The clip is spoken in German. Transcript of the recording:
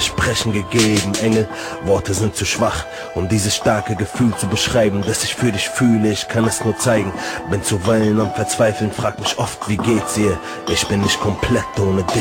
Versprechen gegeben, Engel, Worte sind zu schwach, um dieses starke Gefühl zu beschreiben, dass ich für dich fühle, ich kann es nur zeigen. Bin zuweilen am Verzweifeln, frag mich oft, wie geht's ihr? Ich bin nicht komplett ohne dich.